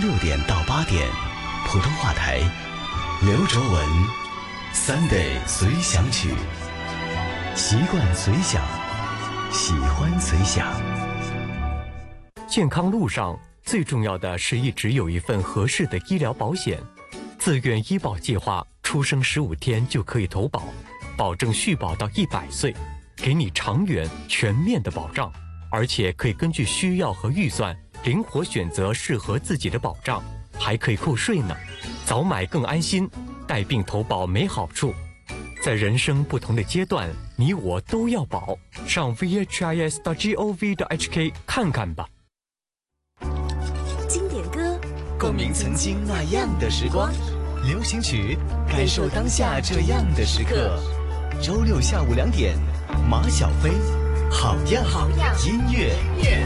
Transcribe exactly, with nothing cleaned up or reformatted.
六点到八点，普通话台，刘卓文 Sunday 随想曲，习惯随想，喜欢随想。 健康路上最重要的是一直有一份合适的医疗保险。自愿医保计划，出生十五天就可以投保，保证续保到一百岁，给你长远全面的保障，而且可以根据需要和预算灵活选择适合自己的保障，还可以扣税呢。早买更安心，带病投保没好处。在人生不同的阶段，你我都要保。上 v h i s 到 gov 到 h k 看看吧。 经典歌， 共鸣曾经那样的时光。流行曲，感受当下这样的时刻。周六下午两点，马小飞，好样好样音乐。